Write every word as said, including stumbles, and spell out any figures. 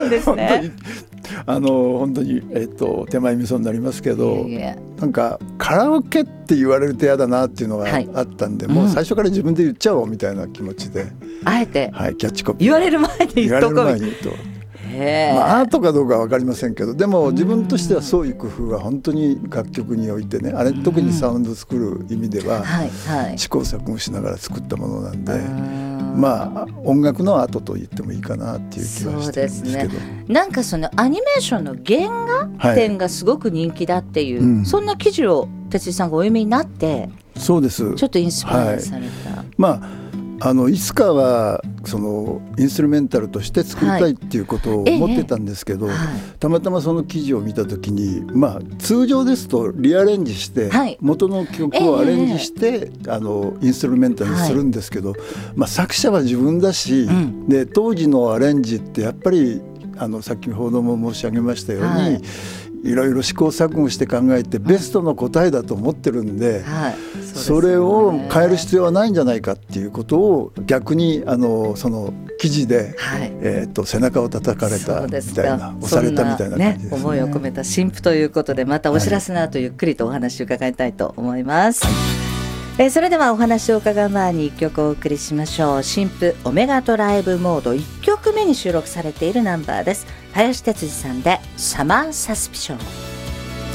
ですね。 あの本当に、えっと、手前味噌になりますけど、 いやいやなんかカラオケって言われると嫌だなっていうのがはいあったんで、 うんもう最初から自分で言っちゃおうみたいな気持ちで、 あえてはい、キャッチコピー言われる前に言っとこう言われる前に言うと、 へーまあ、アートかどうかは分かりませんけど、でも自分としてはそういう工夫は本当に楽曲においてね、あれ特にサウンド作る意味でははいはい試行錯誤しながら作ったものなんで、 うんまあ音楽のアートと言ってもいいかなっていう気はしてるんですけど、 そうですなんかそのアニメーションの原画展がすごく人気だっていう、 はいうん、 そんな記事を哲井さんがお読みになってそうです。 ちょっとインスパイアされた、 はい、まああのいつかはそのインストゥルメンタルとして作りたいっていうことを思ってたんですけど、 はいええはい、 たまたまその記事を見たときに、まあ、通常ですとリアレンジして、はい、元の曲をアレンジして、ええ、あのインストゥルメンタルにするんですけど、はいまあ、作者は自分だし、うん、で当時のアレンジってやっぱりあの先ほども申し上げましたように、はいいろいろ試行錯誤して考えてベストの答えだと思ってるんで、はいそれを変える必要はないんじゃないかっていうことを逆にあのその記事で、はいえー、と背中を叩かれたみたいな押されたみたいな感じですね。 ね思いを込めた新譜ということでまたお知らせの後ゆっくりとお話を伺いたいと思います、はいえー、それではお話を伺う前にいっきょくお送りしましょう。新譜オメガドライブモードいっきょくめに収録されているナンバーです。林哲司さんでサマーサスピション。